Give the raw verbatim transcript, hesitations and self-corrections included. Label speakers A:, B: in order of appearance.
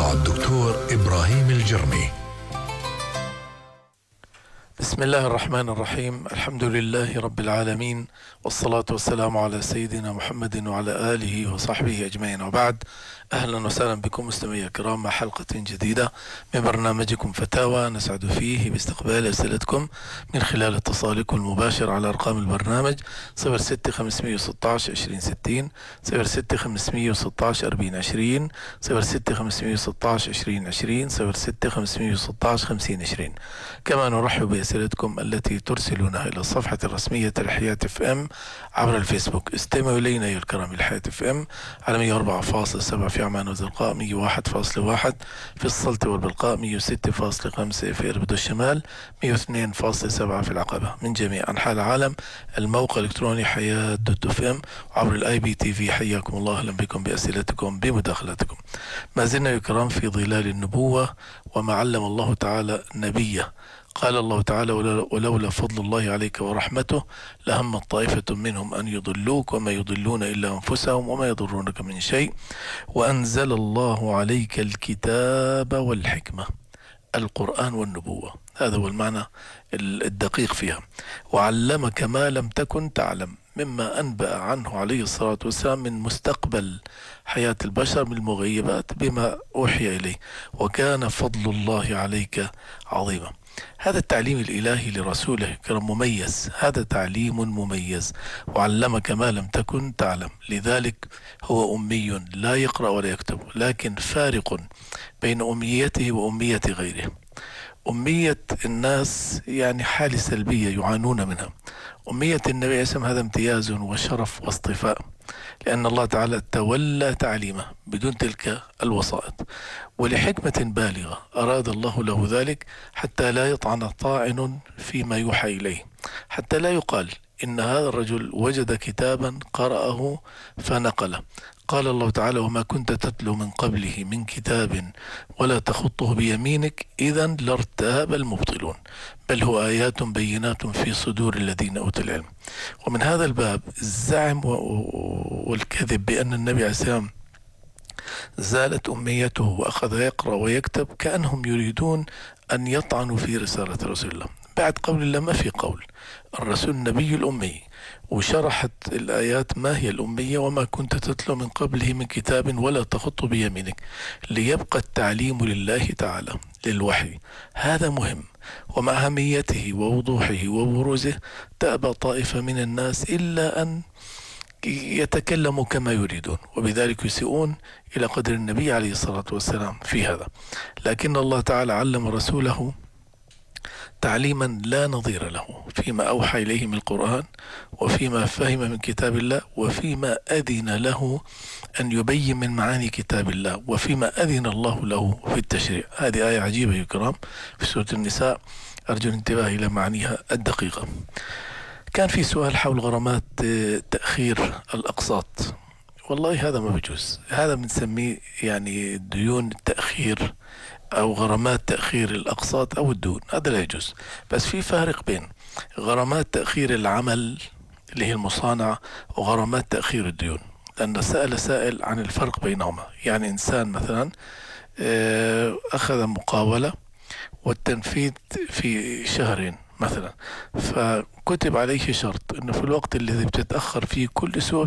A: مع الدكتور إبراهيم الجرمي.
B: بسم الله الرحمن الرحيم. الحمد لله رب العالمين، والصلاة والسلام على سيدنا محمد وعلى آله وصحبه أجمعين، وبعد. أهلا وسهلا بكم مستمعي الكرام مع حلقة جديدة من برنامجكم فتاوى، نسعد فيه باستقبال أسئلتكم من خلال اتصالكم المباشر على أرقام البرنامج صفر ستة خمسمية وستة عشر عشرين ستين، صفر ستة خمسمية وستة عشر أربعين عشرين، صفر ستة خمسمية وستة عشر عشرين عشرين، صفر ستة خمسمية وستة عشر خمسين عشرين. كما نرحب بأسئلتكم التي ترسلونها إلى الصفحة الرسمية لحياة اف ام عبر الفيسبوك. استمعوا إلينا أيها الكرام الحياة اف ام على مية وأربعة فاصلة سبعة في عمان وزرقاء، مية وواحد فاصلة واحد في السلطة والبلقاء، مية وستة فاصلة خمسة في إربد الشمال، مية واثنين فاصلة سبعة في العقبة. من جميع أنحاء العالم الموقع الإلكتروني حياة دوت اف ام وعبر الاي بي تي في. حياكم الله، أهلا بكم بأسئلتكم بمداخلاتكم. ما زلنا يا كرام في ظلال النبوة وما علم الله تعالى نبيه. قال الله تعالى: ولولا فضل الله عليك ورحمته لهمت طائفة منهم أن يضلوك وما يضلون إلا أنفسهم وما يضرونك من شيء وأنزل الله عليك الكتاب والحكمة، القرآن والنبوة. هذا هو المعنى الدقيق فيها. وعلمك ما لم تكن تعلم، مما أنبأ عنه عليه الصلاة والسلام من مستقبل حياة البشر من المغيبات بما أوحي إليه، وكان فضل الله عليك عظيما. هذا التعليم الإلهي لرسوله كان مميز، هذا تعليم مميز. وعلمك ما لم تكن تعلم، لذلك هو أمي لا يقرأ ولا يكتب، لكن فارق بين أميته وأمية غيره. أمية الناس يعني حالة سلبية يعانون منها. أمية النبي اسم هذا امتياز وشرف واصطفاء، لأن الله تعالى تولى تعليمه بدون تلك الوسائط، ولحكمة بالغة أراد الله له ذلك حتى لا يطعن طاعن فيما يوحى إليه، حتى لا يقال إن هذا الرجل وجد كتابا قرأه فنقله. قال الله تعالى: وما كنت تتلو من قبله من كتاب ولا تخطه بيمينك إذا لارتاب المبطلون، بل هو آيات بينات في صدور الذين أوتوا العلم. ومن هذا الباب الزعم والكذب بأن النبي عليه السلام زالت أميته وأخذ يقرأ ويكتب، كأنهم يريدون أن يطعنوا في رسالة رسول الله. بعد قول الله ما في قول، الرسول النبي الأمي، وشرحت الآيات ما هي الأمية وما كنت تتلو من قبله من كتاب ولا تخط بيمينك، ليبقى التعليم لله تعالى للوحي. هذا مهم. ومع أهميته ووضوحه وبروزه تأبى طائفة من الناس إلا أن يتكلموا كما يريدون، وبذلك يسيئون إلى قدر النبي عليه الصلاة والسلام في هذا. لكن الله تعالى علم رسوله تعليما لا نظير له فيما أوحى إليه من القرآن، وفيما فهم من كتاب الله، وفيما أذن له أن يبين من معاني كتاب الله، وفيما أذن الله له في التشريع. هذه آية عجيبة يا كرام في سورة النساء، أرجو الانتباه إلى معانيها الدقيقة. كان في سؤال حول غرامات تأخير الأقساط. والله هذا ما بيجوز، هذا بنسميه يعني ديون التأخير أو غرامات تأخير الأقساط أو الديون، هذا لا يجوز. بس في فارق بين غرامات تأخير العمل اللي هي المصانعة وغرامات تأخير الديون، لأن سأل سائل عن الفرق بينهما. يعني إنسان مثلا أخذ مقاولة والتنفيذ في شهرين مثلا، فكتب عليه شرط أنه في الوقت الذي بتتأخر فيه كل أسبوع